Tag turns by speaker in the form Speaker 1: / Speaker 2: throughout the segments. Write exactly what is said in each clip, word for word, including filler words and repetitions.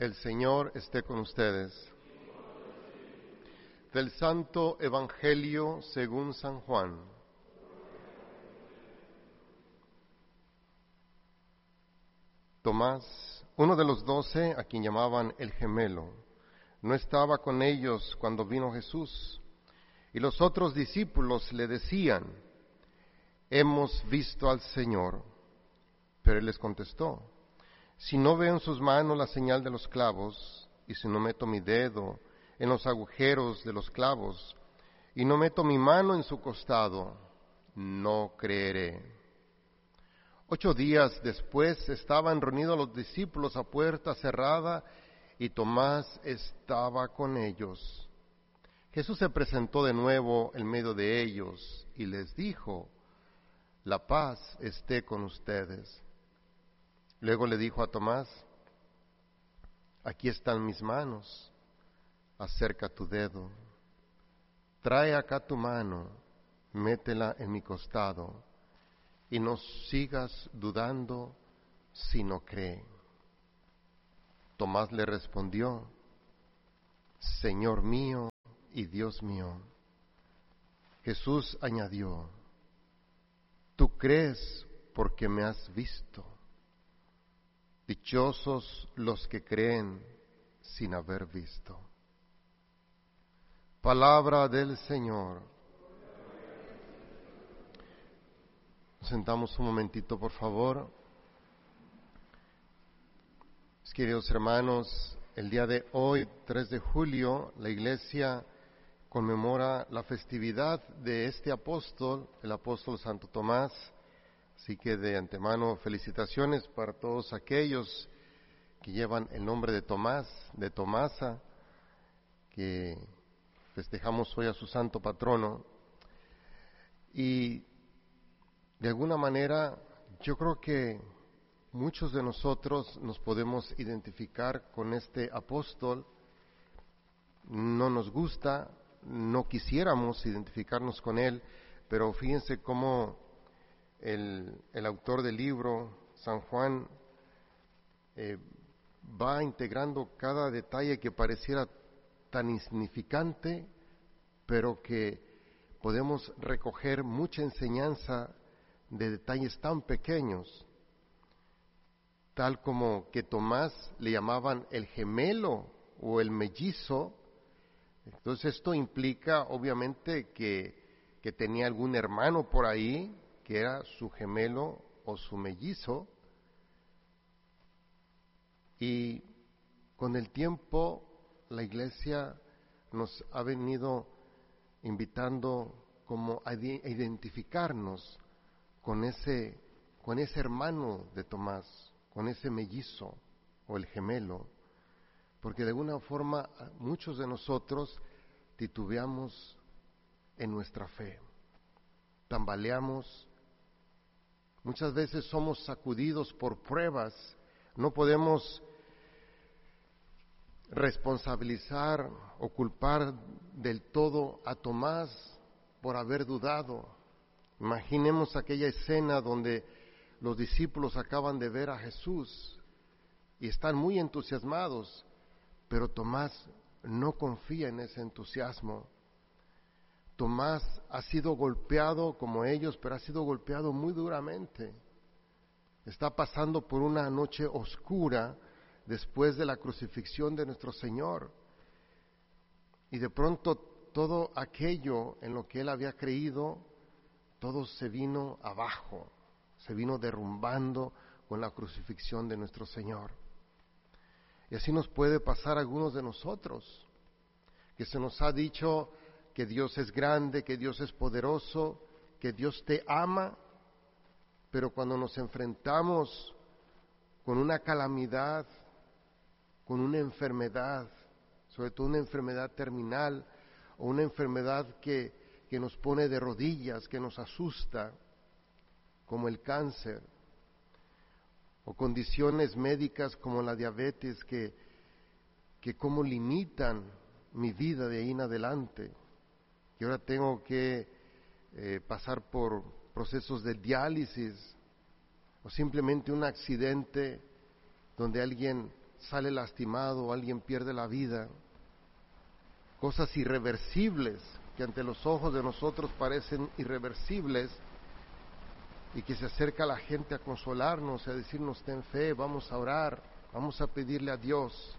Speaker 1: El Señor esté con ustedes. Del Santo Evangelio según San Juan. Tomás, uno de los doce, a quien llamaban el Gemelo, no estaba con ellos cuando vino Jesús. Y los otros discípulos le decían: hemos visto al Señor. Pero él les contestó: si no veo en sus manos la señal de los clavos, y si no meto mi dedo en los agujeros de los clavos, y no meto mi mano en su costado, no creeré. Ocho días después estaban reunidos los discípulos a puerta cerrada, y Tomás estaba con ellos. Jesús se presentó de nuevo en medio de ellos, y les dijo: la paz esté con ustedes. Luego le dijo a Tomás: aquí están mis manos, acerca tu dedo, trae acá tu mano, métela en mi costado, y no sigas dudando si no cree. Tomás le respondió: Señor mío y Dios mío. Jesús añadió: tú crees porque me has visto. Dichosos los que creen sin haber visto. Palabra del Señor. Nos sentamos un momentito, por favor. Mis queridos hermanos, el día de hoy, tres de julio, la Iglesia conmemora la festividad de este apóstol, el apóstol Santo Tomás. Así que de antemano felicitaciones para todos aquellos que llevan el nombre de Tomás, de Tomasa, que festejamos hoy a su santo patrono. Y de alguna manera yo creo que muchos de nosotros nos podemos identificar con este apóstol. No nos gusta, no quisiéramos identificarnos con él, pero fíjense cómo El, el autor del libro, San Juan, eh, va integrando cada detalle que pareciera tan insignificante, pero que podemos recoger mucha enseñanza de detalles tan pequeños, tal como que Tomás le llamaban el gemelo o el mellizo. Entonces esto implica obviamente que, que tenía algún hermano por ahí que era su gemelo o su mellizo, y con el tiempo la Iglesia nos ha venido invitando como a identificarnos con ese, con ese hermano de Tomás, con ese mellizo o el gemelo, porque de alguna forma muchos de nosotros titubeamos en nuestra fe, tambaleamos. Muchas veces somos sacudidos por pruebas. No podemos responsabilizar o culpar del todo a Tomás por haber dudado. Imaginemos aquella escena donde los discípulos acaban de ver a Jesús y están muy entusiasmados, pero Tomás no confía en ese entusiasmo. Tomás ha sido golpeado como ellos, pero ha sido golpeado muy duramente. Está pasando por una noche oscura después de la crucifixión de nuestro Señor. Y de pronto todo aquello en lo que él había creído, todo se vino abajo, se vino derrumbando con la crucifixión de nuestro Señor. Y así nos puede pasar a algunos de nosotros, que se nos ha dicho que Dios es grande, que Dios es poderoso, que Dios te ama, pero cuando nos enfrentamos con una calamidad, con una enfermedad, sobre todo una enfermedad terminal o una enfermedad que, que nos pone de rodillas, que nos asusta, como el cáncer, o condiciones médicas como la diabetes que, que como limitan mi vida de ahí en adelante. Y ahora tengo que eh, pasar por procesos de diálisis, o simplemente un accidente donde alguien sale lastimado, alguien pierde la vida, cosas irreversibles que ante los ojos de nosotros parecen irreversibles, y que se acerca la gente a consolarnos, a decirnos ten fe, vamos a orar, vamos a pedirle a Dios.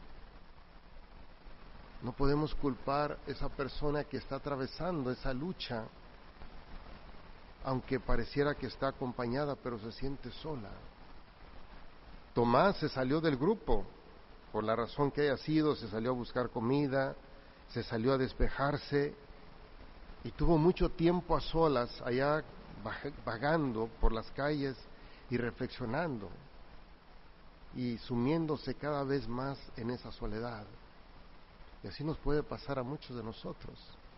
Speaker 1: No podemos culpar a esa persona que está atravesando esa lucha, aunque pareciera que está acompañada, pero se siente sola. Tomás se salió del grupo, por la razón que haya sido, se salió a buscar comida, se salió a despejarse, y tuvo mucho tiempo a solas, allá vagando por las calles y reflexionando, y sumiéndose cada vez más en esa soledad. Y así nos puede pasar a muchos de nosotros.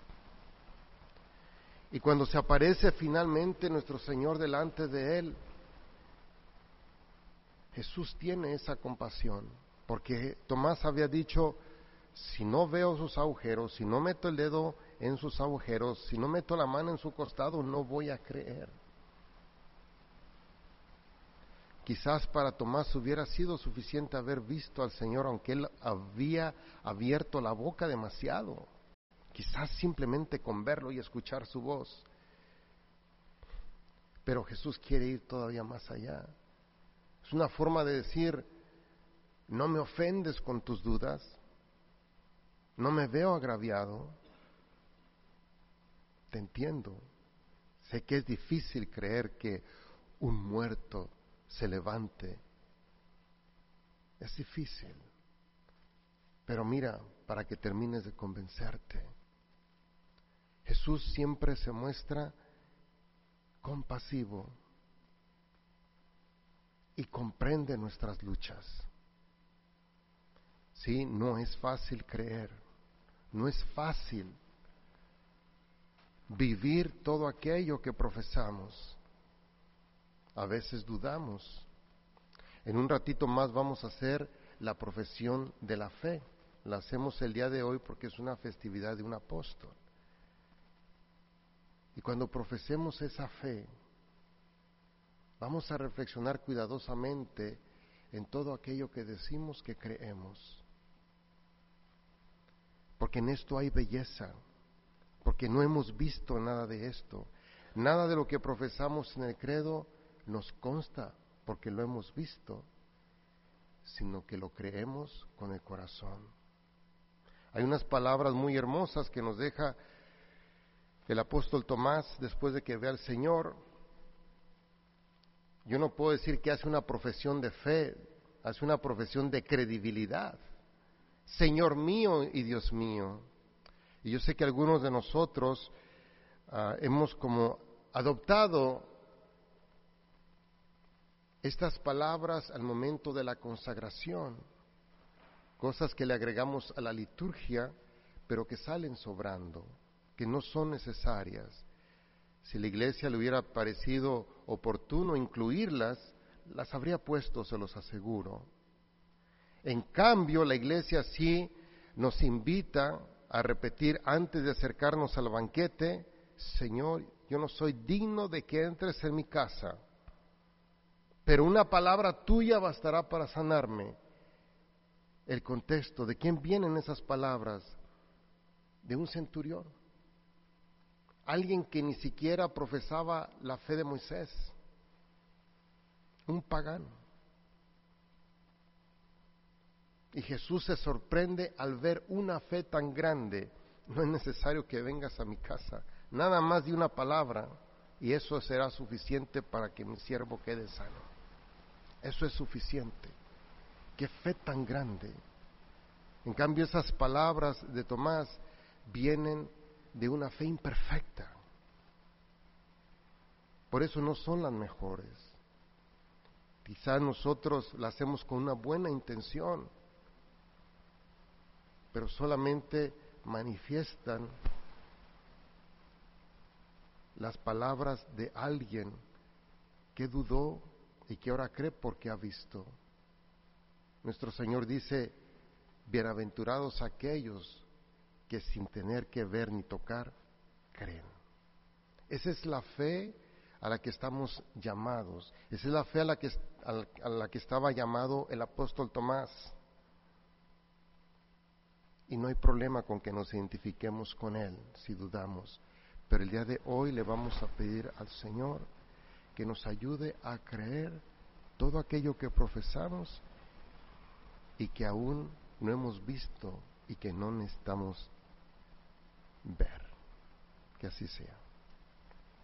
Speaker 1: Y cuando se aparece finalmente nuestro Señor delante de él, Jesús tiene esa compasión, porque Tomás había dicho, si no veo sus agujeros, si no meto el dedo en sus agujeros, si no meto la mano en su costado, no voy a creer. Quizás para Tomás hubiera sido suficiente haber visto al Señor, aunque él había abierto la boca demasiado. Quizás simplemente con verlo y escuchar su voz. Pero Jesús quiere ir todavía más allá. Es una forma de decir, no me ofendes con tus dudas, no me veo agraviado, te entiendo. Sé que es difícil creer que un muerto se levante. Es difícil. Pero mira, para que termines de convencerte, Jesús siempre se muestra compasivo y comprende nuestras luchas. Sí, no es fácil creer, no es fácil vivir todo aquello que profesamos. A veces dudamos. En un ratito más vamos a hacer la profesión de la fe. La hacemos el día de hoy porque es una festividad de un apóstol. Y cuando profesemos esa fe, vamos a reflexionar cuidadosamente en todo aquello que decimos que creemos. Porque en esto hay belleza, porque no hemos visto nada de esto. Nada de lo que profesamos en el credo nos consta porque lo hemos visto, sino que lo creemos con el corazón. Hay unas palabras muy hermosas que nos deja el apóstol Tomás después de que ve al Señor. Yo no puedo decir que hace una profesión de fe, hace una profesión de credibilidad. Señor mío y Dios mío. Y yo sé que algunos de nosotros uh, hemos como adoptado estas palabras al momento de la consagración, cosas que le agregamos a la liturgia, pero que salen sobrando, que no son necesarias. Si la iglesia le hubiera parecido oportuno incluirlas, las habría puesto, se los aseguro. En cambio, la iglesia sí nos invita a repetir antes de acercarnos al banquete, Señor, yo no soy digno de que entres en mi casa, pero una palabra tuya bastará para sanarme. El contexto, ¿de quién vienen esas palabras? De un centurión. Alguien que ni siquiera profesaba la fe de Moisés. Un pagano. Y Jesús se sorprende al ver una fe tan grande. No es necesario que vengas a mi casa. Nada más de una palabra y eso será suficiente para que mi siervo quede sano. Eso es suficiente. Qué fe tan grande. En cambio, esas palabras de Tomás vienen de una fe imperfecta. Por eso no son las mejores. Quizás nosotros las hacemos con una buena intención, pero solamente manifiestan las palabras de alguien que dudó y que ahora cree porque ha visto. Nuestro Señor dice, bienaventurados aquellos que sin tener que ver ni tocar, creen. Esa es la fe a la que estamos llamados. Esa es la fe a la que, a la que estaba llamado el apóstol Tomás. Y no hay problema con que nos identifiquemos con Él si dudamos. Pero el día de hoy le vamos a pedir al Señor que nos ayude a creer todo aquello que profesamos y que aún no hemos visto y que no necesitamos ver. Que así sea.